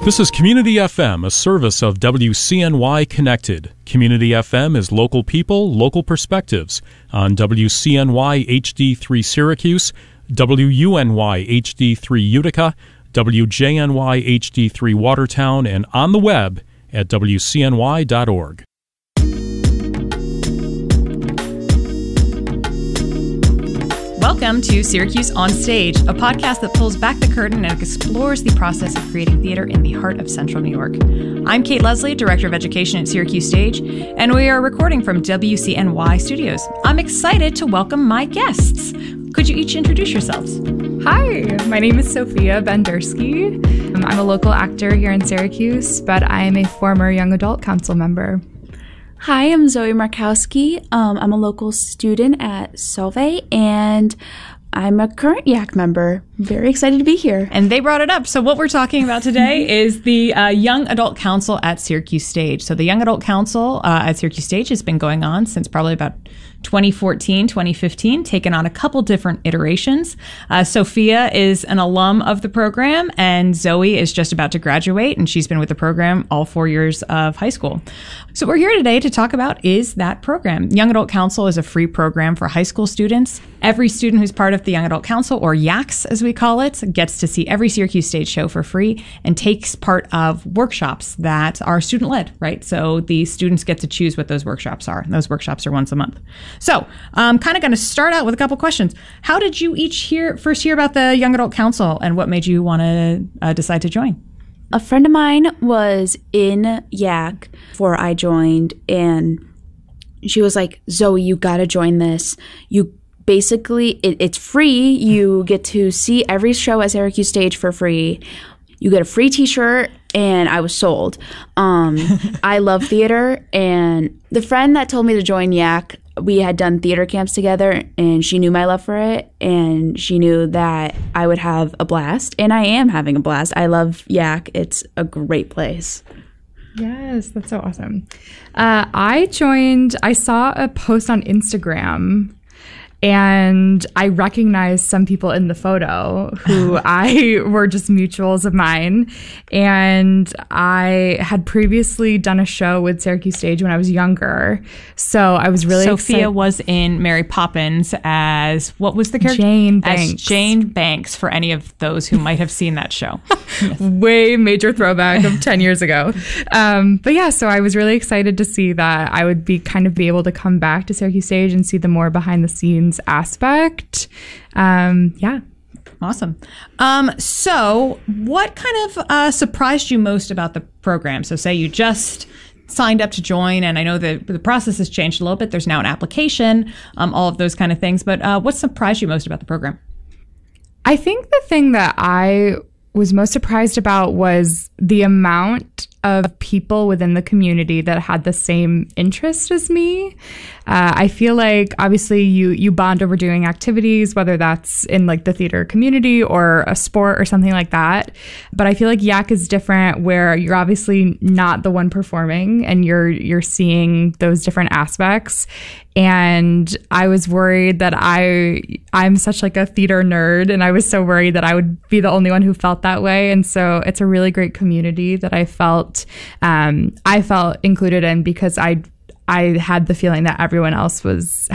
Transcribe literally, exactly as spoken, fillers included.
This is Community F M, a service of W C N Y Connected. Community F M is local people, local perspectives on W C N Y H D three Syracuse, W U N Y H D three Utica, W J N Y H D three Watertown, and on the web at W C N Y dot org. Welcome to Syracuse On Stage, a podcast that pulls back the curtain and explores the process of creating theater in the heart of Central New York. I'm Kate Leslie, Director of Education at Syracuse Stage, and we are recording from W C N Y Studios. I'm excited to welcome my guests. Could you each introduce yourselves? Hi, my name is Sophia Bendersky. I'm a local actor here in Syracuse, but I am a former Young Adult Council member. Hi, I'm Zoe Markowski. Um, I'm a local student at Solvay, and I'm a current Y A C member. Very excited to be here. And they brought it up. So what we're talking about today is the uh, Young Adult Council at Syracuse Stage. So the Young Adult Council uh, at Syracuse Stage has been going on since probably about twenty fourteen, twenty fifteen, taken on a couple different iterations. Uh, Sophia is an alum of the program, and Zoe is just about to graduate, and she's been with the program all four years of high school. So what we're here today to talk about is that program. Young Adult Council is a free program for high school students. Every student who's part of the Young Adult Council, or Y A C as we call it, gets to see every Syracuse Stage show for free and takes part of workshops that are student-led, right? So the students get to choose what those workshops are. And those workshops are once a month. So I'm kind of going to start out with a couple questions. How did you each hear first hear about the Young Adult Council, and what made you want to uh, decide to join? A friend of mine was in Y A C before I joined, and she was like, Zoe, you got to join this. You basically, it, it's free. You get to see every show at Syracuse Stage for free. You get a free t-shirt, and I was sold. Um, I love theater, and the friend that told me to join Y A C, we had done theater camps together, and she knew my love for it, and she knew that I would have a blast, and I am having a blast. I love Y A C. It's a great place. Yes, that's so awesome. Uh, I joined, I saw a post on Instagram, and I recognized some people in the photo who I were just mutuals of mine. And I had previously done a show with Syracuse Stage when I was younger. So I was really Sophia excited. was in Mary Poppins as, what was the character? Jane Banks. As Jane Banks, for any of those who might have seen that show. Yes. Way major throwback of ten years ago. Um, but yeah, so I was really excited to see that I would be kind of be able to come back to Syracuse Stage and see the more behind the scenes aspect. Um, yeah. Awesome. Um, so what kind of uh, surprised you most about the program? So say you just signed up to join, and I know that the process has changed a little bit. There's now an application, um, all of those kind of things. But uh, what surprised you most about the program? I think the thing that I was most surprised about was the amount of people within the community that had the same interest as me. Uh, I feel like obviously you you bond over doing activities, whether that's in like the theater community or a sport or something like that. But I feel like Y A C is different, where you're obviously not the one performing, and you're you're seeing those different aspects. And I was worried that I I'm such like a theater nerd, and I was so worried that I would be the only one who felt that way. And so it's a really great community that I felt um, I felt included in, because I I had the feeling that everyone else was